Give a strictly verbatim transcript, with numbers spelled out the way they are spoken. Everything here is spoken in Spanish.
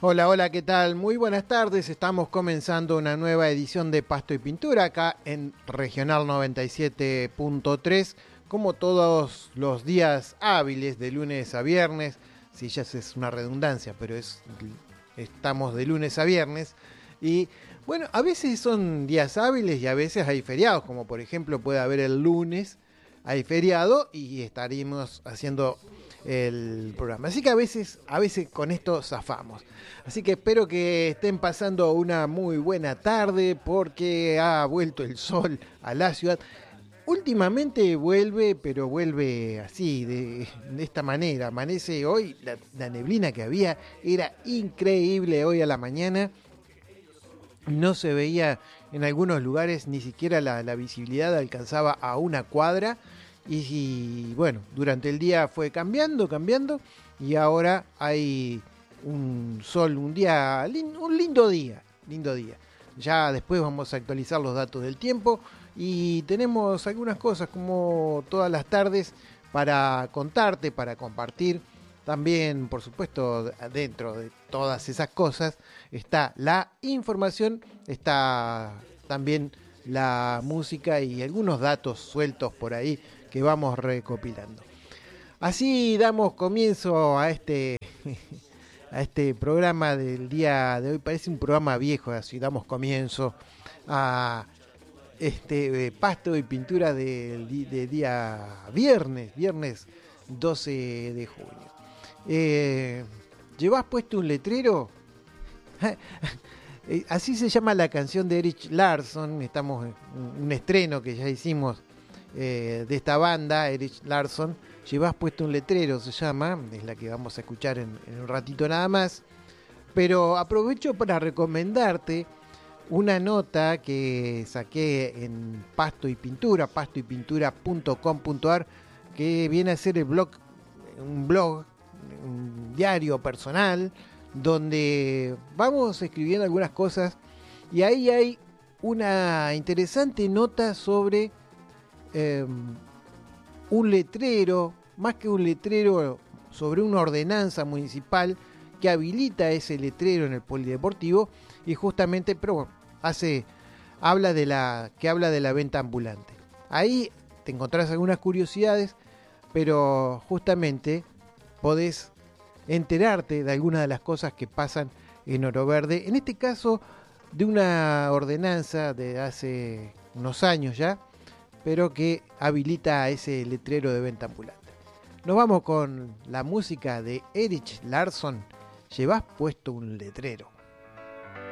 Hola, hola, ¿qué tal? Muy buenas tardes. Estamos comenzando una nueva edición de Pasto y Pintura acá en Regional noventa y siete punto tres, como todos los días hábiles de lunes a viernes. Sí, ya es una redundancia, pero es estamos de lunes a viernes. Y bueno, a veces son días hábiles y a veces hay feriados, como por ejemplo puede haber el lunes, hay feriado y estaremos haciendo el programa. Así que a veces, a veces con esto zafamos. Así que espero que estén pasando una muy buena tarde porque ha vuelto el sol a la ciudad. Últimamente vuelve, pero vuelve así, de, de esta manera. Amanece hoy, la, la neblina que había era increíble hoy a la mañana. No se veía en algunos lugares, ni siquiera la, la visibilidad alcanzaba a una cuadra. Y, y bueno, durante el día fue cambiando, cambiando. Y ahora hay un sol, un día, un lindo día, lindo día. Ya después vamos a actualizar los datos del tiempo. Y tenemos algunas cosas como todas las tardes para contarte, para compartir. También, por supuesto, dentro de todas esas cosas está la información, está también la música y algunos datos sueltos por ahí que vamos recopilando. Así damos comienzo a este, a este programa del día de hoy. Parece un programa viejo, así damos comienzo a este eh, Pasto y Pintura del de, de día viernes, viernes doce de junio. Eh, ¿Llevas puesto un letrero? Así se llama la canción de Erik Larson. Estamos en un estreno que ya hicimos eh, de esta banda, Erik Larson. Llevas puesto un letrero, se llama. Es la que vamos a escuchar en, en un ratito nada más. Pero aprovecho para recomendarte una nota que saqué en Pasto y Pintura, pasto y pintura punto com punto a r, que viene a ser el blog, un blog, un diario personal, donde vamos escribiendo algunas cosas y ahí hay una interesante nota sobre eh, un letrero, más que un letrero, sobre una ordenanza municipal que habilita ese letrero en el polideportivo y justamente, pero bueno, hace, habla de la, que habla de la venta ambulante. Ahí te encontrás algunas curiosidades, pero justamente podés enterarte de algunas de las cosas que pasan en Oro Verde, en este caso de una ordenanza de hace unos años ya, pero que habilita ese letrero de venta ambulante. Nos vamos con la música de Erik Larson. Llevas puesto un letrero.